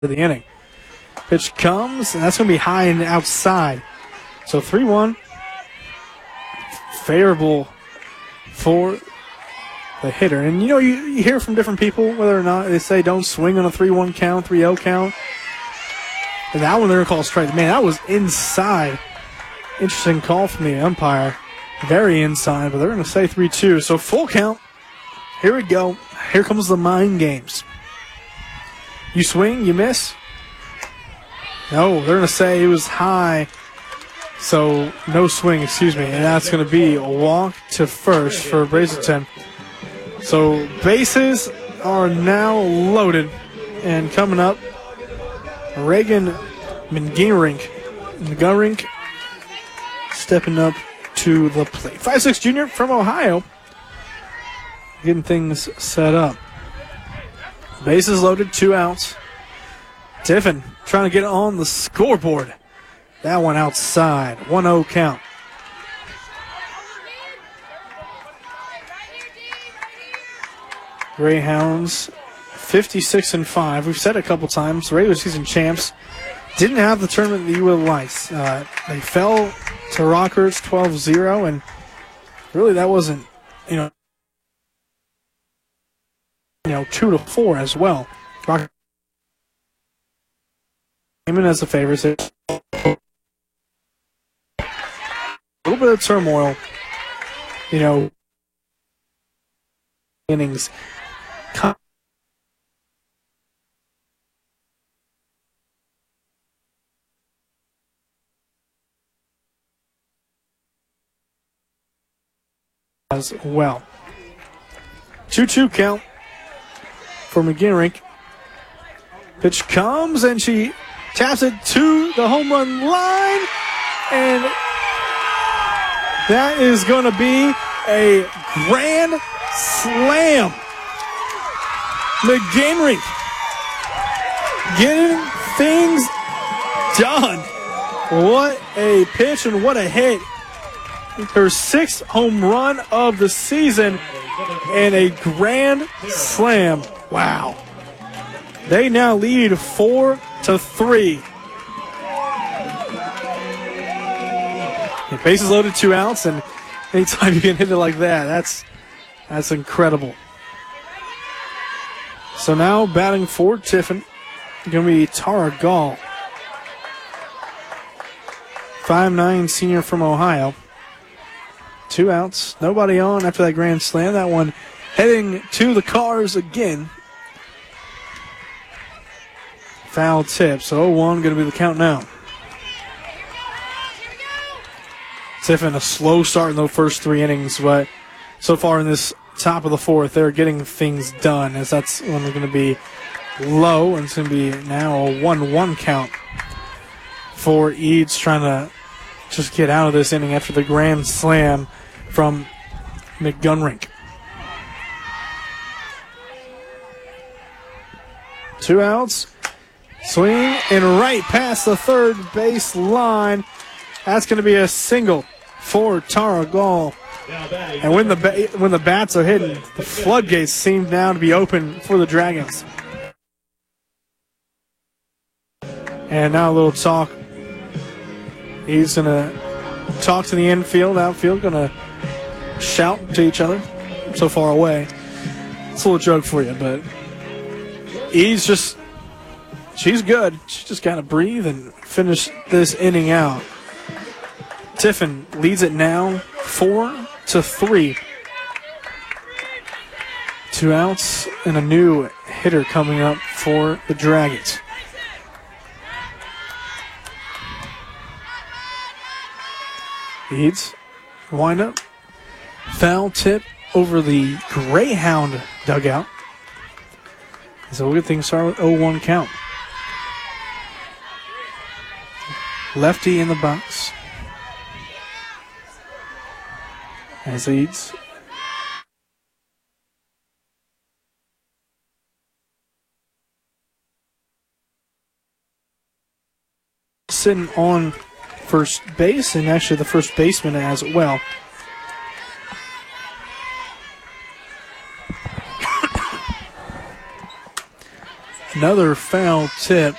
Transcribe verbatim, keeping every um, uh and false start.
of the inning. Pitch comes, and that's going to be high and outside. So three one. Favorable for the hitter. And, you know, you, you hear from different people whether or not they say don't swing on a three one count, three oh count. And that one they're going to call strike. Man, that was inside. Interesting call from the umpire. Very inside, but they're going to say three two. So full count. Here we go. Here comes the mind games. You swing, you miss. No, they're going to say it was high. So no swing, excuse me. And that's going to be a walk to first for Brazelton. So bases are now loaded. And coming up, Reagan McGinrink. McGinrink stepping up to the plate. five six junior from Ohio. Getting things set up. Bases loaded, two outs. Tiffin trying to get on the scoreboard. That one outside. one oh count. Greyhounds fifty-six and five. We've said it a couple times. Regular season champs didn't have the tournament that you would like. Uh, they fell to Rockers twelve zero, and really that wasn't, you know, you know, two to four as well. Rockers came in as the favorites. A little bit of turmoil, you know, innings. As well. two two count for McGinrink. Pitch comes and she taps it to the home run line, and that is going to be a grand slam. McGinrink getting things done. What a pitch and what a hit. Her sixth home run of the season and a grand slam. Wow. They now lead four to three. Yeah, bases loaded, two outs, and anytime you can hit it like that, that's that's incredible. So now batting for Tiffin, going to be Tara Gall. five nine senior from Ohio. Two outs, nobody on after that grand slam. That one heading to the cars again. Foul tip, so oh one going to be the count now. Tiffin, a slow start in those first three innings, but so far in this top of the fourth, they're getting things done, as that's when they're going to be low, and it's going to be now a one one count for Eads, trying to just get out of this inning after the grand slam from McGinrink. Two outs. Swing and right past the third base line. That's going to be a single for Tara Gall. And when the ba- when the bats are hitting, the floodgates seem now to be open for the Dragons. And now a little talk. He's going to talk to the infield, outfield, going to shout to each other so far away. It's a little joke for you, but he's just, she's good. She just got to breathe and finish this inning out. Tiffin leads it now four to three. Two outs and a new hitter coming up for the Dragons. Eads, wind up. Foul tip over the Greyhound dugout. So we'll get things started with oh one count. Lefty in the box. As Eads. Sitting on first base, and actually the first baseman as well. Another foul tip